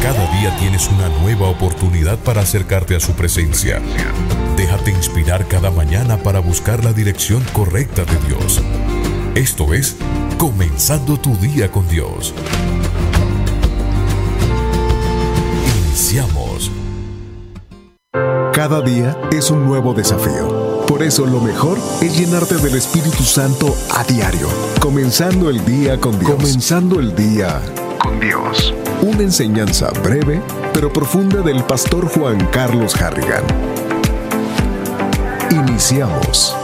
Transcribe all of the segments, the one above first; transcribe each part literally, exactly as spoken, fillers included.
Cada día tienes una nueva oportunidad para acercarte a su presencia. Déjate inspirar cada mañana para buscar la dirección correcta de Dios. Esto es Comenzando tu Día con Dios. Iniciamos. Cada día es un nuevo desafío. Por eso lo mejor es llenarte del Espíritu Santo a diario. Comenzando el día con Dios. Comenzando el día con Dios. Una enseñanza breve pero profunda del pastor Juan Carlos Harrigan. Iniciamos.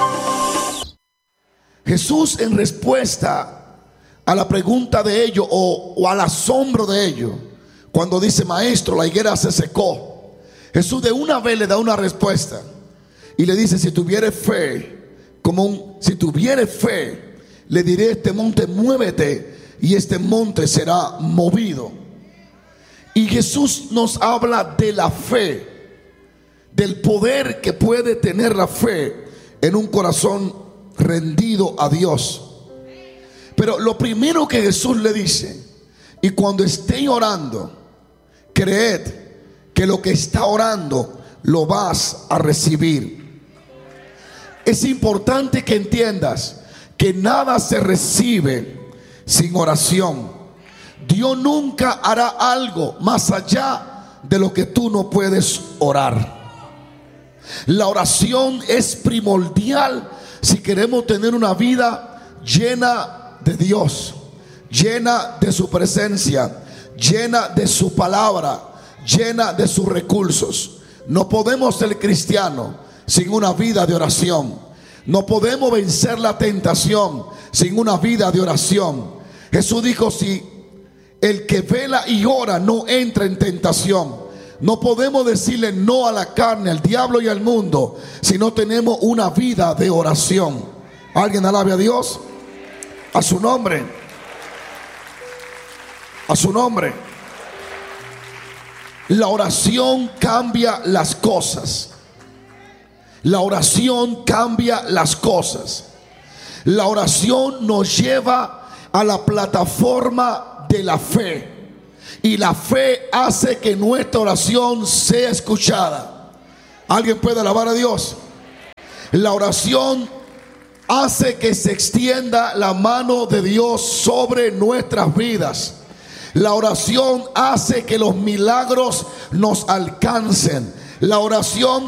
Jesús, en respuesta a la pregunta de ellos o, o al asombro de ellos, cuando dice: maestro, la higuera se secó, Jesús de una vez le da una respuesta y le dice: si tuvieres fe, como un, si tuvieres fe, le diré a este monte: muévete, y este monte será movido. Y Jesús nos habla de la fe, del poder que puede tener la fe en un corazón rendido a Dios. Pero lo primero que Jesús le dice: y cuando esté orando, creed que lo que está orando lo vas a recibir. Es importante que entiendas que nada se recibe sin oración. Dios nunca hará algo más allá de lo que tú no puedes orar. La oración es primordial si queremos tener una vida llena de Dios, llena de su presencia, llena de su palabra, llena de sus recursos. No podemos ser cristianos sin una vida de oración. No podemos vencer la tentación sin una vida de oración. Jesús dijo: si el que vela y ora no entra en tentación. No podemos decirle no a la carne, al diablo y al mundo si no tenemos una vida de oración. ¿Alguien alabe a Dios? A su nombre. A su nombre. La oración cambia las cosas. La oración cambia las cosas. La oración nos lleva a la plataforma de la fe. Y la fe hace que nuestra oración sea escuchada. ¿Alguien puede alabar a Dios? La oración hace que se extienda la mano de Dios sobre nuestras vidas. La oración hace que los milagros nos alcancen. La oración